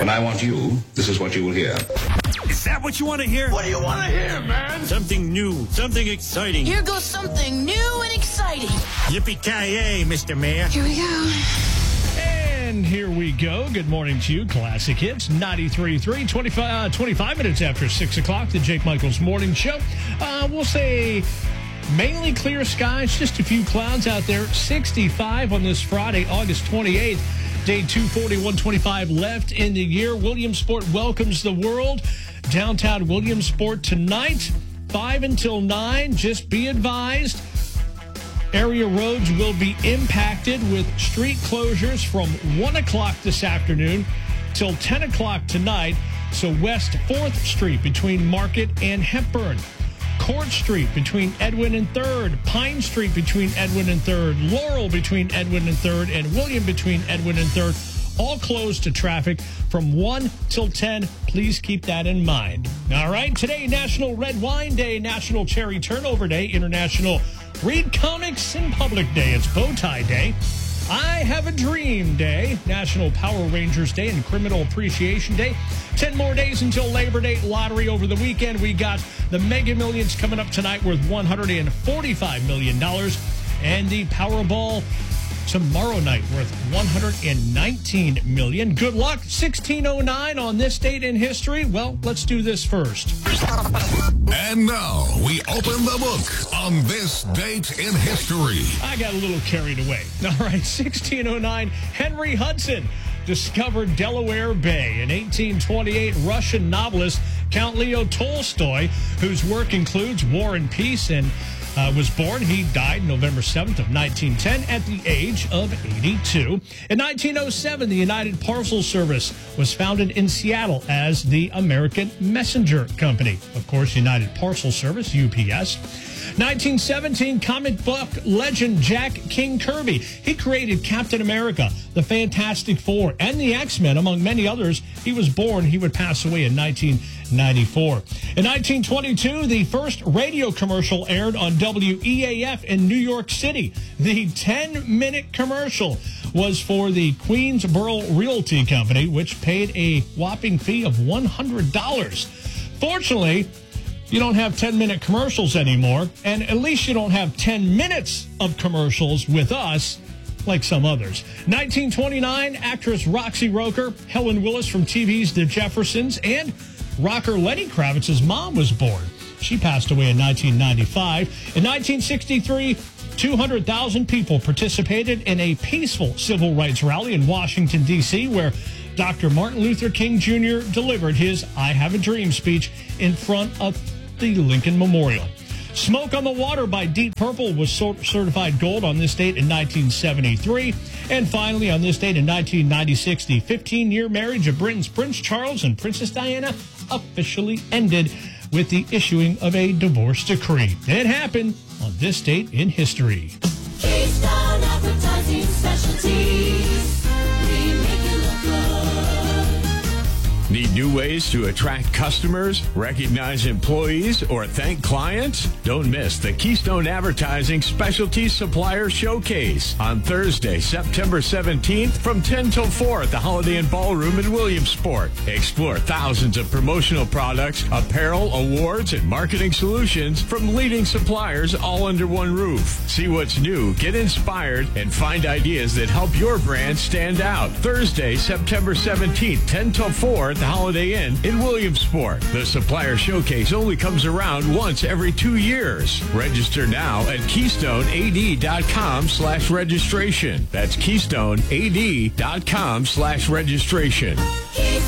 When I want you, this is what you will hear. Is that what you want to hear? What do you want to hear, man? Something new, something exciting. Here goes something new and exciting. Yippee-ki-yay, Mr. Mayor. Here we go. And here we go. Good morning to you. Classic Hits, 93.3, 25 minutes after 6 o'clock, the Jake Michaels Morning Show. We'll say mainly clear skies, just a few clouds out there. 65 on this Friday, August 28th. Day 240, 125 left in the year. Williamsport welcomes the world. Downtown Williamsport tonight, 5 until 9. Just be advised. Area roads will be impacted with street closures from 1 o'clock this afternoon till 10 o'clock tonight. So West 4th Street between Market and Hepburn. Court Street between Edwin and 3rd, Pine Street between Edwin and 3rd, Laurel between Edwin and 3rd, and William between Edwin and 3rd, all closed to traffic from 1 till 10. Please keep that in mind. All right, today, National Red Wine Day, National Cherry Turnover Day, International Read Comics in Public Day. It's Bow Tie Day. I Have a Dream Day, National Power Rangers Day, and Criminal Appreciation Day. 10 more days until Labor Day. Lottery over the weekend. We got the Mega Millions coming up tonight worth $145 million. And the Powerball tomorrow night worth $119 million. Good luck. 1609 on this date in history. Well, let's do this first. And now we open the book on this date in history. I got a little carried away. All right, 1609, Henry Hudson discovered Delaware Bay. In 1828, Russian novelist Count Leo Tolstoy, whose work includes War and Peace, and was born. He died November 7th of 1910 at the age of 82. In 1907, the United Parcel Service was founded in Seattle as the American Messenger Company. Of course, United Parcel Service, UPS. 1917, comic book legend Jack King Kirby. He created Captain America, the Fantastic Four, and the X-Men, among many others. He was born. He would pass away in 1994. In 1922, the first radio commercial aired on WEAF in New York City. The 10-minute commercial was for the Queensboro Realty Company, which paid a whopping fee of $100. Fortunately, you don't have 10-minute commercials anymore, and at least you don't have 10 minutes of commercials with us like some others. 1929, actress Roxy Roker, Helen Willis from TV's The Jeffersons, and rocker Lenny Kravitz's mom was born. She passed away in 1995. In 1963, 200,000 people participated in a peaceful civil rights rally in Washington, D.C., where Dr. Martin Luther King Jr. delivered his I Have a Dream speech in front of the Lincoln Memorial. Smoke on the Water by Deep Purple was certified gold on this date in 1973. And finally, on this date in 1996, the 15-year marriage of Britain's Prince Charles and Princess Diana officially ended with the issuing of a divorce decree. It happened on this date in history. Keystone Advertising Specialties. We make you look good. Need new ways to attract customers, recognize employees, or thank clients? Don't miss the Keystone Advertising Specialty Supplier Showcase on Thursday, September 17th from 10 till 4 at the Holiday Inn Ballroom in Williamsport. Explore thousands of promotional products, apparel, awards, and marketing solutions from leading suppliers all under one roof. See what's new, get inspired, and find ideas that help your brand stand out. Thursday, September 17th, 10 till 4 at the Holiday Inn in Williamsport. The Supplier Showcase only comes around once every 2 years. Register now at KeystoneAD.com/registration. That's KeystoneAD.com/registration.